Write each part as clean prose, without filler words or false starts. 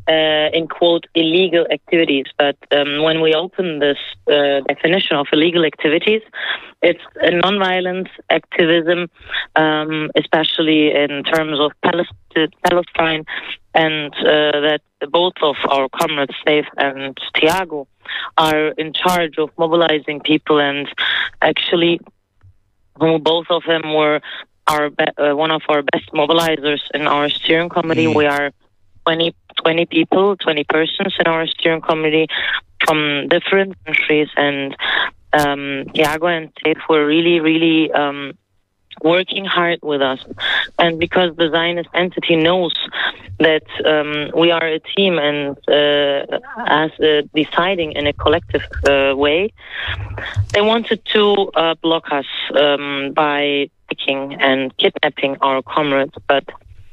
in quote illegal activities. But when we open this definition of illegal activities, it's a non-violence activism, especially in terms of Palestine, and that both of our comrades, Saif and Tiago, are in charge of mobilizing people, and actually both of them were one of our best mobilizers in our steering committee. We are 20 people, 20 persons in our steering committee from different countries, and Tiago and Saif were really working hard with us. And because the Zionist entity knows that we are a team and as deciding in a collective way, they wanted to block us by taking and kidnapping our comrades. But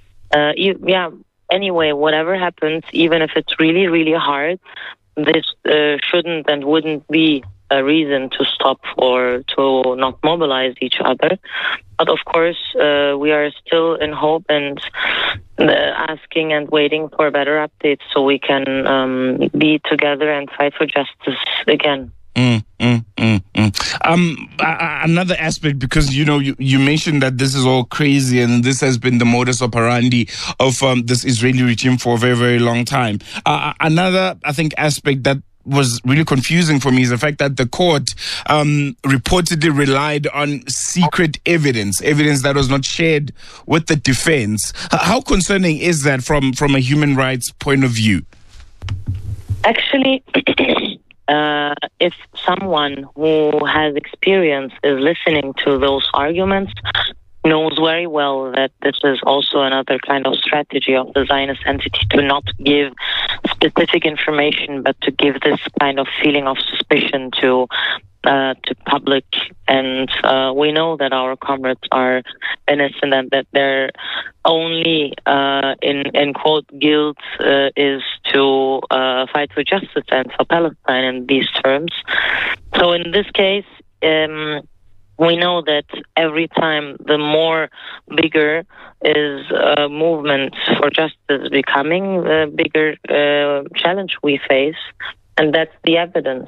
anyway, whatever happens, even if it's really hard, this shouldn't and wouldn't be a reason to stop or to not mobilize each other. But of course, we are still in hope and asking and waiting for better updates so we can be together and fight for justice again. Another aspect, because you mentioned that this is all crazy and this has been the modus operandi of this Israeli regime for a very, very long time. Another, I think, aspect that was really confusing for me is the fact that the court reportedly relied on secret evidence that was not shared with the defense. How concerning is that from a human rights point of view? Actually, if someone who has experience is listening to those arguments, knows very well that this is also another kind of strategy of the Zionist entity to not give specific information, but to give this kind of feeling of suspicion to public. And we know that our comrades are innocent and that their only, in quote, guilt is to fight for justice and for Palestine in these terms. So in this case, we know that every time the more bigger is a movement for justice becoming, the bigger challenge we face, and that's the evidence.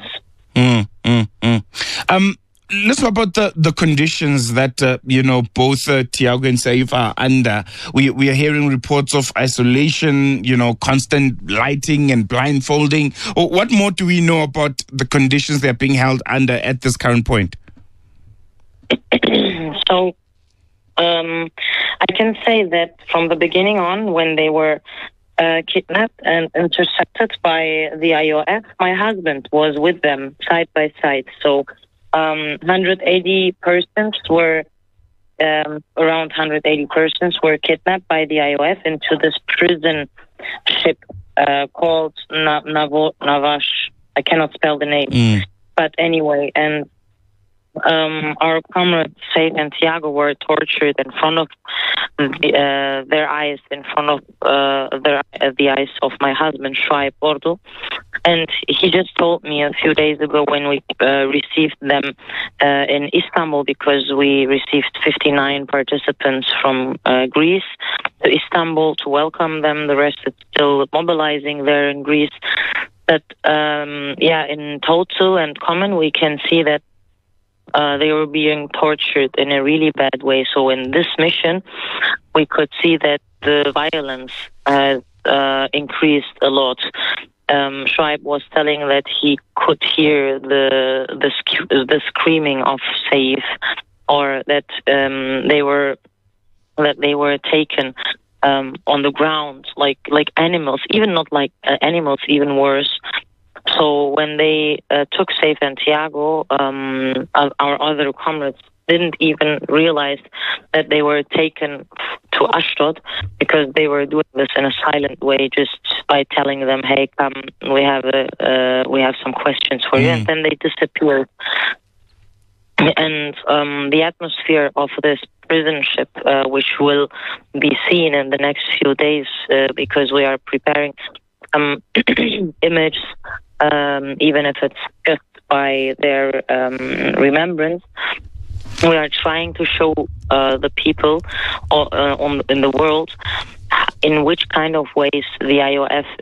Let's talk about the conditions that both Tiago and Saif are under. We are hearing reports of isolation, constant lighting and blindfolding. What more do we know about the conditions they're being held under at this current point? So I can say that from the beginning on, when they were kidnapped and intercepted by the IOF, my husband was with them side by side. So 180 persons were around 180 persons were kidnapped by the IOF into this prison ship called Navash. I cannot spell the name, but anyway, and our comrades Saif and Tiago were tortured in front of their eyes, in front of the eyes of my husband, Shoaib Ordu. And he just told me a few days ago when we received them in Istanbul, because we received 59 participants from Greece to Istanbul to welcome them. The rest is still mobilizing there in Greece. But in total and common, we can see that they were being tortured in a really bad way. So in this mission, we could see that the violence has increased a lot. Shoaib was telling that he could hear the screaming of Saif, or that they were taken on the ground like animals, even not like animals, even worse. So when they took Saif and Tiago, our other comrades didn't even realize that they were taken to Ashdod, because they were doing this in a silent way, just by telling them, "Hey, come, we have some questions for you," and then they disappeared. And the atmosphere of this prison ship, which will be seen in the next few days, because we are preparing some images, even if it's just by their remembrance. We are trying to show the people in the world in which kind of ways the IOF